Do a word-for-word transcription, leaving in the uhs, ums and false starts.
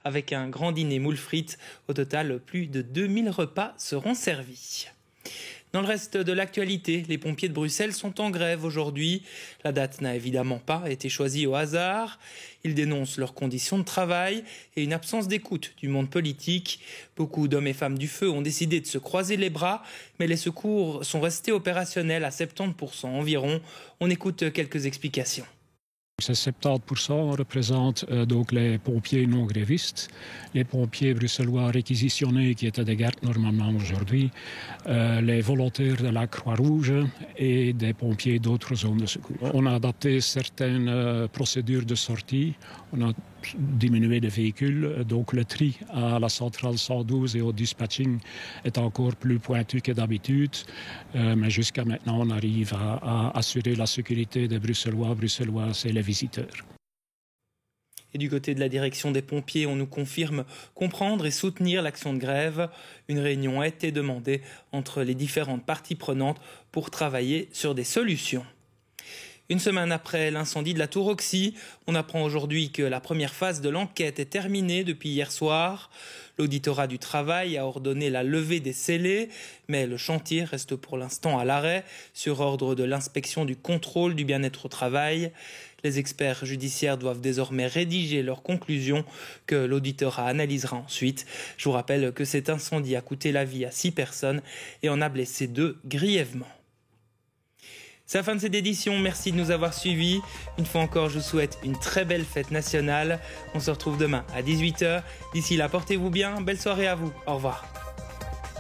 avec un grand dîner moules frites. Au total, plus de deux mille repas seront servis. Dans le reste de l'actualité, les pompiers de Bruxelles sont en grève aujourd'hui. La date n'a évidemment pas été choisie au hasard. Ils dénoncent leurs conditions de travail et une absence d'écoute du monde politique. Beaucoup d'hommes et femmes du feu ont décidé de se croiser les bras, mais les secours sont restés opérationnels à soixante-dix pour cent environ. On écoute quelques explications. Ces soixante-dix pour cent représentent euh, donc les pompiers non grévistes, les pompiers bruxellois réquisitionnés qui étaient des gardes normalement aujourd'hui, euh, les volontaires de la Croix-Rouge et des pompiers d'autres zones de secours. On a adapté certaines euh, procédures de sortie, on a diminué les véhicules, donc le tri à la centrale cent douze et au dispatching est encore plus pointu que d'habitude, euh, mais jusqu'à maintenant on arrive à, à assurer la sécurité des Bruxellois, Bruxelloises et les visiteurs. Et du côté de la direction des pompiers, on nous confirme comprendre et soutenir l'action de grève. Une réunion a été demandée entre les différentes parties prenantes pour travailler sur des solutions. Une semaine après l'incendie de la Tour Oxy, on apprend aujourd'hui que la première phase de l'enquête est terminée depuis hier soir. L'auditorat du travail a ordonné la levée des scellés, mais le chantier reste pour l'instant à l'arrêt sur ordre de l'inspection du contrôle du bien-être au travail. Les experts judiciaires doivent désormais rédiger leurs conclusions que l'auditorat analysera ensuite. Je vous rappelle que cet incendie a coûté la vie à six personnes et en a blessé deux grièvement. C'est la fin de cette édition, merci de nous avoir suivis. Une fois encore, je vous souhaite une très belle fête nationale. On se retrouve demain à dix-huit heures. D'ici là, portez-vous bien, belle soirée à vous. Au revoir.